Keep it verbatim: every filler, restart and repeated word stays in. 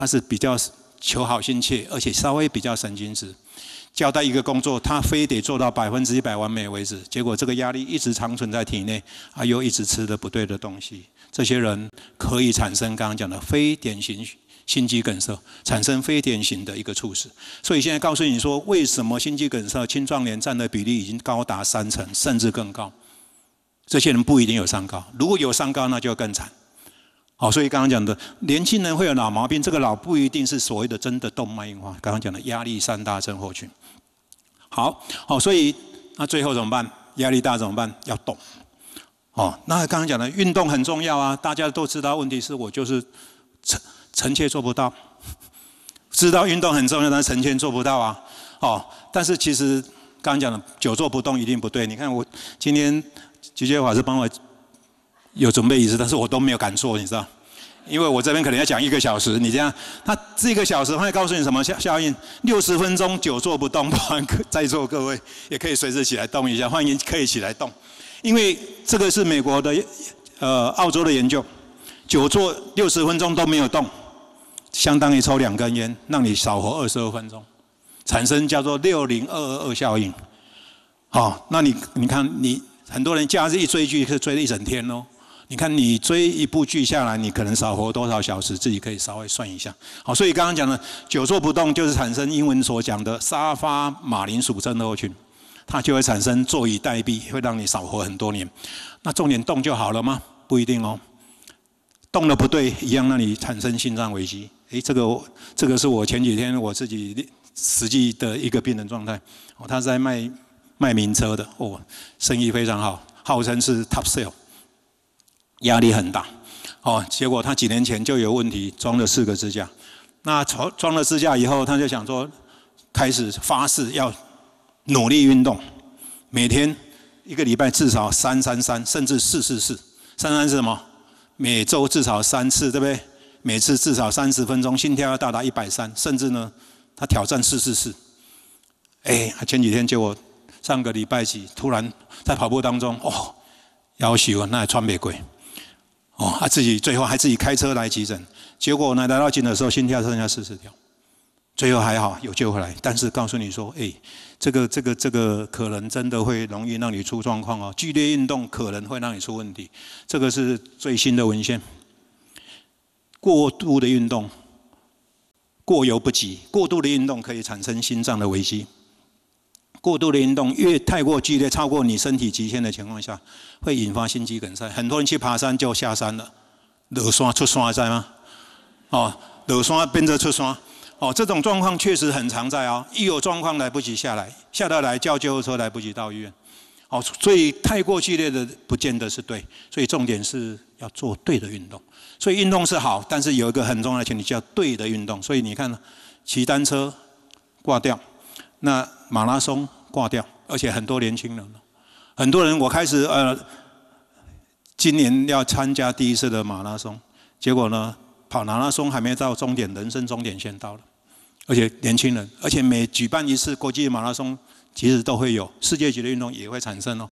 他是比较求好心切，而且稍微比较神经质。交代一个工作，他非得做到百分之一百完美为止，结果这个压力一直长存在体内，啊，又一直吃的不对的东西。这些人可以产生刚刚讲的非典型心肌梗塞，产生非典型的一个猝死。所以现在告诉你说，为什么心肌梗塞青壮年占的比例已经高达三成，甚至更高？这些人不一定有三高，如果有三高，那就更惨。好，所以刚刚讲的年轻人会有脑毛病，这个脑不一定是所谓的真的动脉硬化。刚刚讲的压力三大症候群。好，好，所以那最后怎么办？压力大怎么办？要动。哦，那刚刚讲的运动很重要啊，大家都知道。问题是我就是臣臣妾做不到，知道运动很重要，但是臣妾做不到啊。哦，但是其实刚刚讲的久坐不动一定不对。你看我今天菊姐法师帮我有准备仪式，但是我都没有敢做，你知道。因为我这边可能要讲一个小时，你这样，他这个小时会告诉你什么效效应？六十分钟久坐不动，不然在座各位也可以随时起来动一下，欢迎可以起来动。因为这个是美国的、呃澳洲的研究，久坐六十分钟都没有动，相当于抽两根烟，让你少活二十二分钟，产生叫做六零二二二效应。好，那你你看你很多人假日一追剧是追了一整天哦。你看，你追一部剧下来，你可能少活多少小时，自己可以稍微算一下。好，所以刚刚讲的久坐不动，就是产生英文所讲的沙发马铃薯症候群，它就会产生坐以待毙，会让你少活很多年。那重点动就好了吗？不一定哦，动了不对，一样让你产生心脏危机。诶，这个这个是我前几天我自己实际的一个病人状态。哦，他是在卖卖名车的，哦，生意非常好，号称是 top sale。压力很大，哦，结果他几年前就有问题，装了四个支架。那装装了支架以后，他就想说，开始发誓要努力运动，每天一个礼拜至少三三三，甚至四四四。三三是什么？每周至少三次，对不对？每次至少三十分钟，心跳要到达一百三，甚至呢，他挑战四四四。哎，前几天结果上个礼拜几，突然在跑步当中，哦，要求啊，那还穿没过。哦，他自己最后还自己开车来急诊，结果呢，来到急诊的时候，心跳剩下四十条，最后还好有救回来。但是告诉你说，哎，这个这个这个可能真的会容易让你出状况哦，剧烈运动可能会让你出问题。这个是最新的文献，过度的运动，过犹不及，过度的运动可以产生心脏的危机。过度的运动越太过剧烈，超过你身体极限的情况下，会引发心肌梗塞。很多人去爬山就下山了，落山出山在吗？哦，落山变成出山，哦，这种状况确实很常在哦。一有状况来不及下来，下得来叫救护车来不及到医院。哦，所以太过剧烈的不见得是对，所以重点是要做对的运动。所以运动是好，但是有一个很重要的前提叫对的运动。所以你看，骑单车挂掉。那马拉松挂掉，而且很多年轻人，很多人我开始呃，今年要参加第一次的马拉松，结果呢，跑马拉松还没到终点，人生终点线到了，而且年轻人，而且每举办一次国际马拉松，其实都会有世界级的运动也会产生哦。